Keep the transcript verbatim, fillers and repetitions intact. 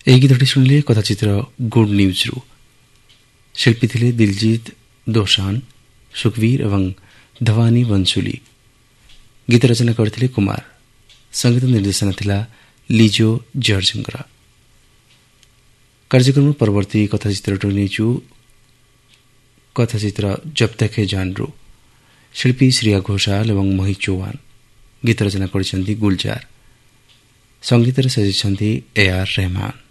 ଏହି ଗୀତଟି ଶୁଣିଲେ କଥାଚିତ୍ର ଗୁଡ୍ ନ୍ୟୁଜ୍ରୁ। ଶିଳ୍ପୀ ଥିଲେ ଦିଲଜିତ ଦୋସାନ, ସୁଖବୀର ଏବଂ ଧୱାନୀ ବଂଶୁଲି। ଗୀତ ରଚନା କରିଥିଲେ କୁମାର। ସଙ୍ଗୀତ ନିର୍ଦ୍ଦେଶନା ଥିଲା ଲିଜୋ ଜର୍ଜଙ୍କର। କାର୍ଯ୍ୟକ୍ରମ ପରବର୍ତ୍ତୀ କଥାଚିତ୍ରଟି ନେଇଛୁ କଥାଚିତ୍ର ଜବ୍ ତକ୍ ହେ ଜାନ୍ରୁ। ଶିଳ୍ପୀ ଶ୍ରେୟା ଘୋଷାଲ ଏବଂ ମୋହିତ ଚୌହାନ। ଗୀତ ରଚନା କରିଛନ୍ତି ଗୁଲଜାର। ସଙ୍ଗୀତରେ ସାଜିଛନ୍ତି ଏ ଆର୍ ରେହମାନ।